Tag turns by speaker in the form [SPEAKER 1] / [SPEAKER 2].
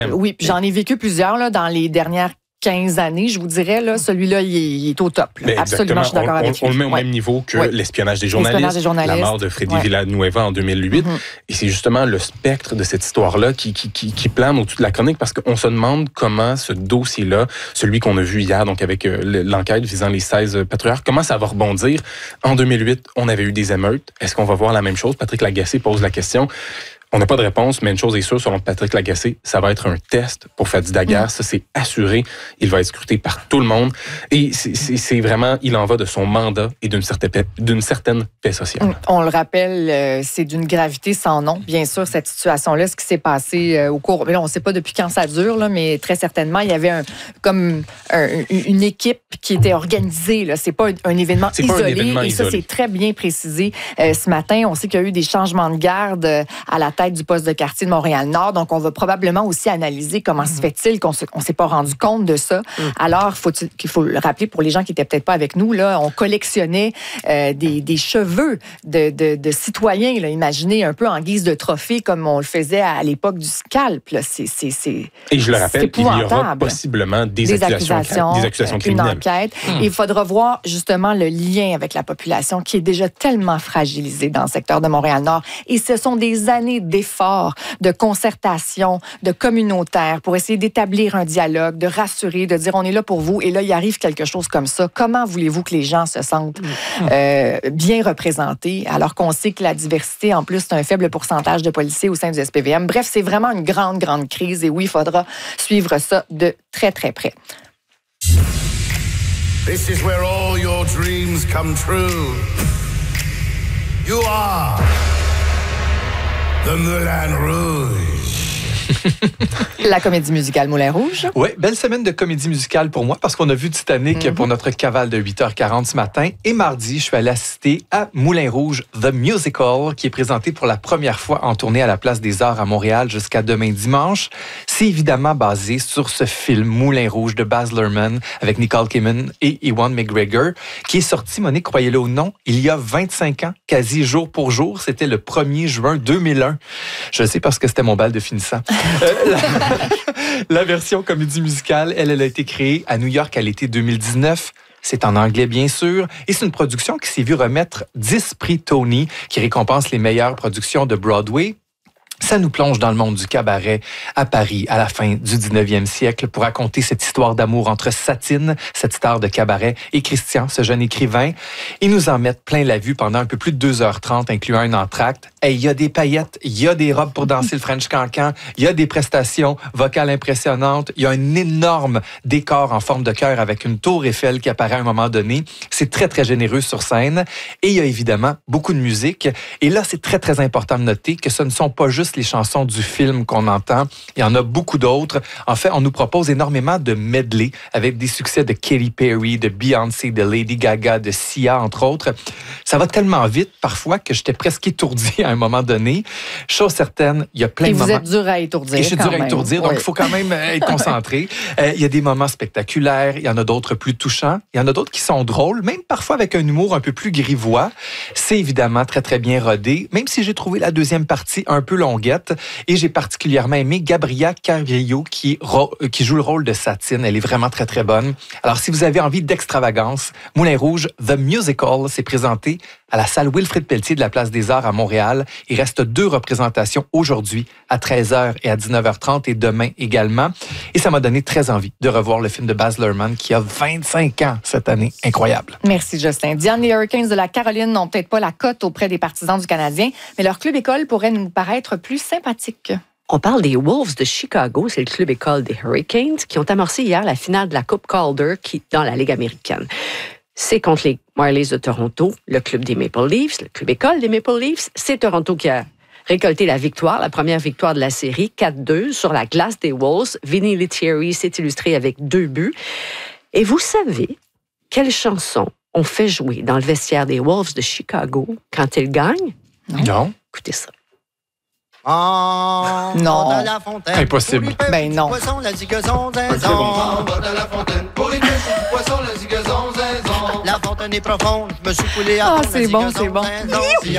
[SPEAKER 1] Oui, puis j'en ai vécu plusieurs là, dans les dernières 15 années, je vous dirais, là, celui-là, il est au top. Absolument, je suis d'accord avec lui.
[SPEAKER 2] On le met au même niveau que l'espionnage des journalistes, la mort de Freddy Villanueva en 2008. Et c'est justement le spectre de cette histoire-là qui plane au-dessus de la chronique parce qu'on se demande comment ce dossier-là, celui qu'on a vu hier, donc avec l'enquête visant les 16 patrouilleurs, comment ça va rebondir. En 2008, on avait eu des émeutes. Est-ce qu'on va voir la même chose? Patrick Lagacé pose la question. On n'a pas de réponse, mais une chose est sûre, selon Patrick Lagacé, ça va être un test pour Fadi Daguerre. Ça, c'est assuré. Il va être scruté par tout le monde. Et c'est vraiment, il en va de son mandat et d'une certaine paix sociale.
[SPEAKER 1] On le rappelle, c'est d'une gravité sans nom. Bien sûr, cette situation-là, ce qui s'est passé au cours... Mais là, on ne sait pas depuis quand ça dure, là, mais très certainement, il y avait une équipe qui était organisée. Ce n'est pas un événement isolé. Et ça, c'est très bien précisé. Ce matin, on sait qu'il y a eu des changements de garde à la tête du poste de quartier de Montréal-Nord. Donc, on va probablement aussi analyser comment se fait-il qu'on ne s'est pas rendu compte de ça. Alors, il faut le rappeler pour les gens qui n'étaient peut-être pas avec nous, là, on collectionnait des cheveux de citoyens, là, imaginez un peu en guise de trophée comme on le faisait à l'époque du scalp. Là.
[SPEAKER 2] Et je le rappelle, il y aura possiblement des accusations criminelles.
[SPEAKER 1] Une enquête. Et il faudra voir justement le lien avec la population qui est déjà tellement fragilisée dans le secteur de Montréal-Nord. Et ce sont des années d'efforts, de concertation, de communautaire pour essayer d'établir un dialogue, de rassurer, de dire on est là pour vous. Et là, il arrive quelque chose comme ça. Comment voulez-vous que les gens se sentent bien représentés alors qu'on sait que la diversité, en plus, c'est un faible pourcentage de policiers au sein du SPVM. Bref, c'est vraiment une grande, grande crise. Et oui, il faudra suivre ça de très, très près.
[SPEAKER 3] This is where all your dreams come true. You are the Moulin Rouge.
[SPEAKER 1] La comédie musicale Moulin Rouge.
[SPEAKER 4] Oui, belle semaine de comédie musicale pour moi parce qu'on a vu Titanic pour notre cavale de 8h40 ce matin. Et mardi, je suis allé assister à Moulin Rouge, The Musical, qui est présenté pour la première fois en tournée à la Place des Arts à Montréal jusqu'à demain dimanche. C'est évidemment basé sur ce film Moulin Rouge de Baz Luhrmann avec Nicole Kidman et Ewan McGregor, qui est sorti, Monique, croyez-le ou non, il y a 25 ans, quasi jour pour jour. C'était le 1er juin 2001. Je le sais parce que c'était mon bal de finissant. La version comédie musicale, elle a été créée à New York à l'été 2019. C'est en anglais, bien sûr. Et c'est une production qui s'est vue remettre 10 prix Tony, qui récompensent les meilleures productions de Broadway. Ça nous plonge dans le monde du cabaret à Paris à la fin du 19e siècle pour raconter cette histoire d'amour entre Satine, cette star de cabaret, et Christian, ce jeune écrivain. Ils nous en mettent plein la vue pendant un peu plus de 2h30, incluant un entracte. Et il y a des paillettes, il y a des robes pour danser le French Cancan, il y a des prestations vocales impressionnantes, il y a un énorme décor en forme de cœur avec une tour Eiffel qui apparaît à un moment donné. C'est très, très généreux sur scène. Et il y a évidemment beaucoup de musique. Et là, c'est très, très important de noter que ce ne sont pas juste les chansons du film qu'on entend. Il y en a beaucoup d'autres. En fait, on nous propose énormément de medley avec des succès de Katy Perry, de Beyoncé, de Lady Gaga, de Sia, entre autres. Ça va tellement vite, parfois, que j'étais presque étourdi à un moment donné. Chose certaine, il y a plein de moments...
[SPEAKER 1] Et vous êtes dur à étourdir.
[SPEAKER 4] Et je suis dur à étourdir, donc il faut quand même être concentré. Il y a des moments spectaculaires, il y en a d'autres plus touchants, il y en a d'autres qui sont drôles, même parfois avec un humour un peu plus grivois. C'est évidemment très, très bien rodé, même si j'ai trouvé la deuxième partie un peu longuette. Et j'ai particulièrement aimé Gabriella Carrillo qui joue le rôle de Satine. Elle est vraiment très, très bonne. Alors, si vous avez envie d'extravagance, Moulin Rouge, The Musical, s'est présenté à la salle Wilfrid Pelletier de la Place des Arts à Montréal. Il reste 2 représentations aujourd'hui, à 13h et à 19h30, et demain également. Et ça m'a donné très envie de revoir le film de Baz Luhrmann qui a 25 ans cette année. Incroyable.
[SPEAKER 1] Merci, Justin. Diane, les Hurricanes de la Caroline n'ont peut-être pas la cote auprès des partisans du Canadien, mais leur club école pourrait nous paraître plus sympathique.
[SPEAKER 5] On parle des Wolves de Chicago, c'est le club école des Hurricanes, qui ont amorcé hier la finale de la Coupe Calder dans la Ligue américaine. C'est contre les Marlies de Toronto, le club des Maple Leafs, le club école des Maple Leafs. C'est Toronto qui a récolté la victoire, la première victoire de la série, 4-2 sur la glace des Wolves. Vinny Lettieri s'est illustré avec 2 buts. Et vous savez quelle chanson on fait jouer dans le vestiaire des Wolves de Chicago quand ils gagnent?
[SPEAKER 4] Non.
[SPEAKER 5] Écoutez ça.
[SPEAKER 1] Non.
[SPEAKER 4] Impossible.
[SPEAKER 1] Ben non.
[SPEAKER 3] La fontaine est profonde, je me suis coulé à
[SPEAKER 1] c'est bon, c'est bon.